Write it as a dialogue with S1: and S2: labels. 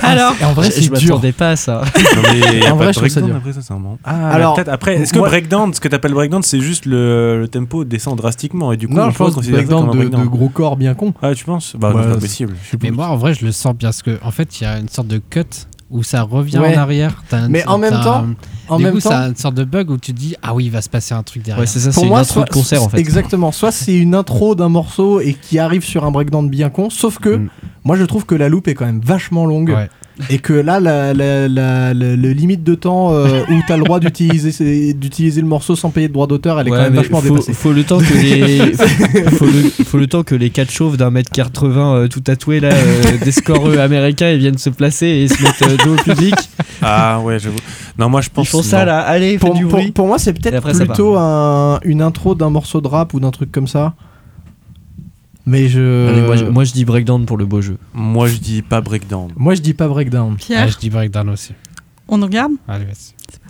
S1: Alors,
S2: en vrai, c'est
S3: je
S2: dur.
S3: m'attendais pas à ça.
S4: Non, mais y a
S2: En
S4: pas
S2: vrai,
S4: de
S2: je trouve ça
S4: breakdown
S2: dur.
S4: après ça, c'est un moment.
S2: Alors,
S4: Peut-être après, est-ce que
S2: moi-
S4: breakdown, ce que t'appelles breakdown, c'est juste le tempo descend drastiquement et du coup,
S2: Non,
S4: on
S2: je
S4: pourrait
S2: pense
S4: considérer ça
S2: breakdown
S4: comme un
S2: de
S4: breakdown.
S2: gros corps bien con.
S4: Ah, tu penses? Bah,
S2: Ouais,
S4: non, c'est pas
S2: c'est-
S4: possible.
S5: Mais moi, en vrai, je le sens bien parce que en fait, il y a une sorte de cut où ça revient
S2: Ouais.
S5: en arrière.
S2: Mais en même temps,
S5: du coup, ça a une sorte de bug où tu te dis ah oui, il va se passer un truc derrière.
S3: Ouais, c'est ça,
S2: pour
S3: c'est une
S2: moi,
S3: intro de concert en fait.
S2: Exactement. Soit c'est une intro d'un morceau et qui arrive sur un breakdown bien con, sauf que moi je trouve que la loupe est quand même vachement longue.
S5: Ouais.
S2: Et que là, le limite de temps où t'as le droit d'utiliser le morceau sans payer de droit d'auteur, elle est
S3: Ouais,
S2: quand même
S3: mais
S2: vachement dépassée.
S3: faut le temps que les faut le temps que les 4 chauves d'1m80 tout tatoués là des scores américains ils viennent se placer et se mettre dos au public.
S4: Ah ouais, j'avoue. Non, moi je pense.
S3: Ils font ça
S4: non.
S3: là, allez, faites du bruit.
S2: Pour moi, c'est
S3: Et
S2: peut-être
S3: après, ça
S2: plutôt une intro d'un morceau de rap ou d'un truc comme ça. Mais
S3: Allez, moi je dis breakdown pour le beau jeu.
S4: Moi je dis pas breakdown.
S2: Moi, je dis pas breakdown.
S5: Ah,
S1: Pierre,
S5: je dis breakdown aussi.
S1: on regarde.
S5: Allez, vas-y.